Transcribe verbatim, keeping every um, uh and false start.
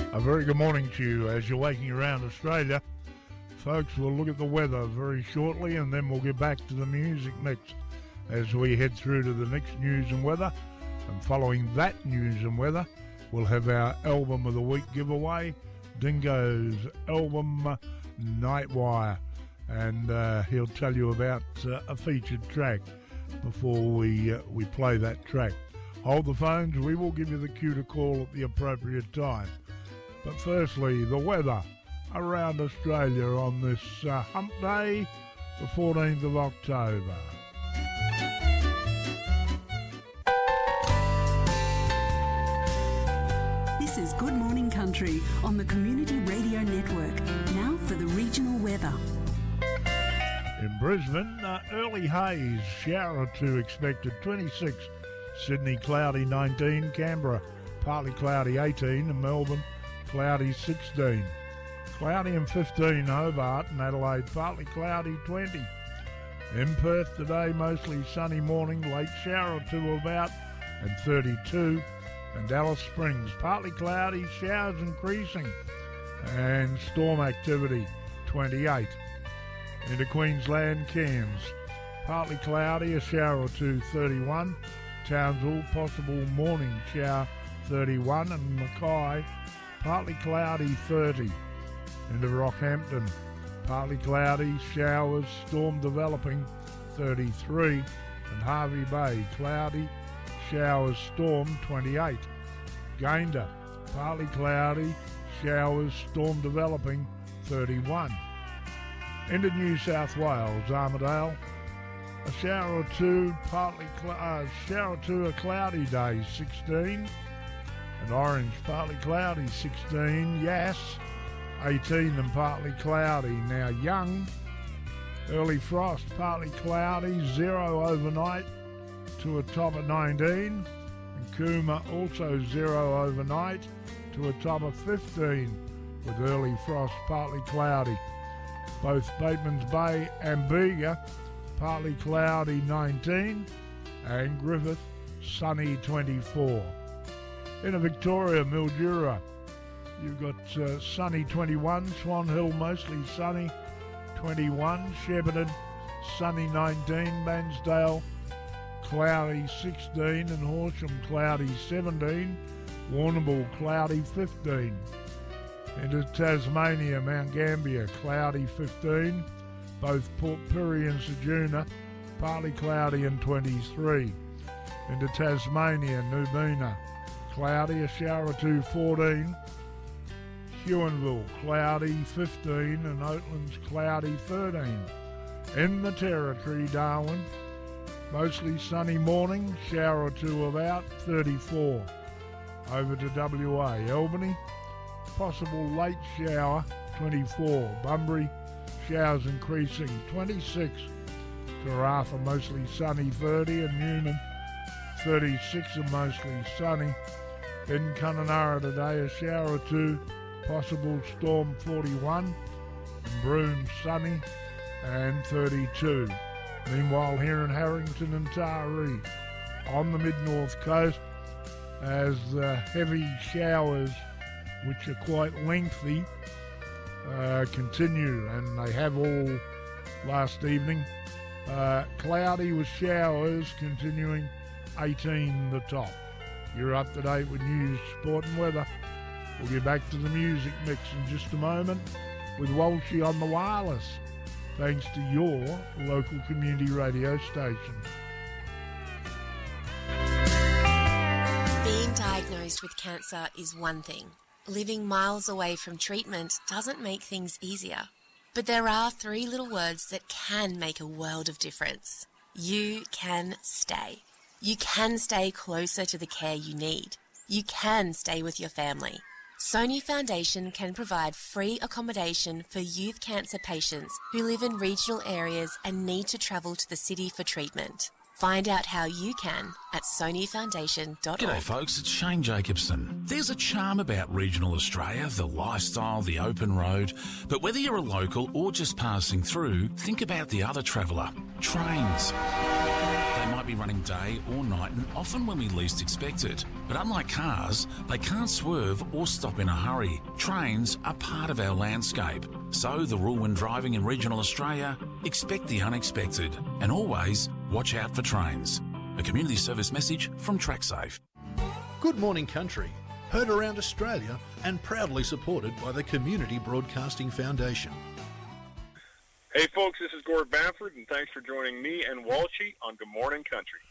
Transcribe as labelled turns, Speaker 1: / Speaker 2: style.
Speaker 1: A very good morning to you as you're waking around Australia. Folks, we'll look at the weather very shortly and then we'll get back to the music mix as we head through to the next news and weather. And following that news and weather, we'll have our Album of the Week giveaway, Dingo's album Nightwire. And uh, he'll tell you about uh, a featured track before we, uh, we play that track. Hold the phones, we will give you the cue to call at the appropriate time. But firstly, the weather around Australia on this uh, hump day, the fourteenth of October.
Speaker 2: This is Good Morning Country on the Community Radio Network. Now for the regional weather.
Speaker 1: In Brisbane, uh, early haze, shower or two expected, twenty-six. Sydney, cloudy, nineteen. Canberra, partly cloudy, eighteen. And Melbourne, cloudy, sixteen. Cloudy and fifteen, Hobart and Adelaide, partly cloudy, twenty. In Perth today, mostly sunny morning, late shower or two about, and thirty-two. And Alice Springs, partly cloudy, showers increasing, and storm activity, twenty-eight. Into Queensland, Cairns, partly cloudy, a shower or two, thirty-one. Townsville, possible morning shower, thirty-one. And Mackay, partly cloudy, thirty. Into Rockhampton, partly cloudy, showers, storm developing, thirty-three. And Hervey Bay, cloudy, showers, storm, twenty-eight. Gayndah, partly cloudy, showers, storm developing, thirty-one. Into New South Wales, Armidale, a shower or two, partly cl- uh, shower or two, a cloudy day, sixteen. And Orange, partly cloudy, sixteen. Yass, eighteen and partly cloudy. Now Young, early frost, partly cloudy, zero overnight to a top of nineteen. And Cooma also zero overnight to a top of fifteen with early frost, partly cloudy. Both Bateman's Bay and Bega, partly cloudy, nineteen, and Griffith, sunny, twenty-four. In Victoria, Mildura, you've got uh, sunny, twenty-one. Swan Hill, mostly sunny, twenty-one. Shepparton, sunny, nineteen. Bansdale, cloudy, sixteen. And Horsham, cloudy, seventeen. Warrnambool, cloudy, fifteen. Into Tasmania, Mount Gambier, cloudy, fifteen. Both Port Pirie and Ceduna, partly cloudy and twenty-three. Into Tasmania, Nubina, cloudy, a shower or two, fourteen. Huonville, cloudy, fifteen. And Oatlands, cloudy, thirteen. In the Territory, Darwin, mostly sunny morning, shower or two about, thirty-four. Over to W A, Albany, possible late shower, twenty-four. Bunbury, showers increasing, twenty-six. Karratha, mostly sunny, thirty. And Newman, thirty-six and mostly sunny. In Kununurra today, a shower or two, possible storm, forty-one. And Broome, sunny, and thirty-two. Meanwhile, here in Harrington and Taree, on the mid-north coast, as uh, heavy showers, which are quite lengthy, uh, continue, and they have all last evening. Uh, cloudy with showers continuing, eighteen the top. You're up to date with news, sport and weather. We'll get back to the music mix in just a moment with Walshy on the wireless, thanks to your local community radio station.
Speaker 3: Being diagnosed with cancer is one thing. Living miles away from treatment doesn't make things easier. But there are three little words that can make a world of difference. You can stay. You can stay closer to the care you need. You can stay with your family. Sony Foundation can provide free accommodation for youth cancer patients who live in regional areas and need to travel to the city for treatment. Find out how you can at sony foundation dot org.
Speaker 4: G'day folks, it's Shane Jacobson. There's a charm about regional Australia, the lifestyle, the open road. But whether you're a local or just passing through, think about the other traveller. Trains. They might be running day or night and often when we least expect it. But unlike cars, they can't swerve or stop in a hurry. Trains are part of our landscape. So the rule when driving in regional Australia, expect the unexpected and always watch out for trains. A community service message from TrackSafe.
Speaker 5: Good Morning Country, heard around Australia and proudly supported by the Community Broadcasting Foundation.
Speaker 6: Hey folks, this is Gord Bamford, and thanks for joining me and Walshy on Good Morning Country.